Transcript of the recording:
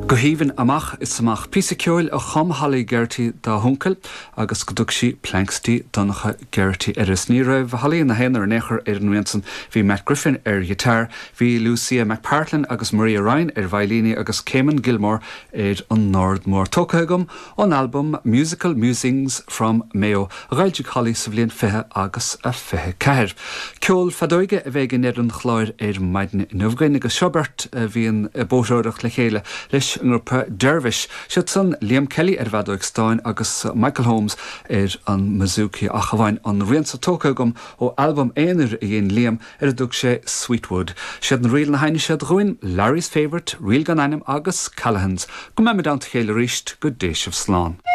Gohíhann amach is amach píosa ceoil a chomhthalaí Gertie dá huncail agus go dtug sí plankstí donnacha Gertie is ní raibh halaí na héanaar néchar ar an Winson hí Matt Griffin gitar, hí Lucia McPartlin agus Maria Ryan violíní agus Céman Gilmore an Nordmór tócaigum an album Musical Musings from Mayo a ghailteach halaí sa bhliain fithe agus a fithe ceithir. Ceol fadóige a bheith an chláir maidin nuamhgain agus Siobert bhíon bóthróireacht le chéile leis ngurpa Dervish. Siad san Liam Kelly bhadóigh Stein agus Michael Holmes an Mizuki a chahain an riansa tócaigum ó album éanair a dhéon Liam a dúg sé Sweetwood. Siad na riil na haine siad chuin Larry's Favourite, Riel gan Anim agus Callahan's. Go mé me down to chéile ríist go déisih slán.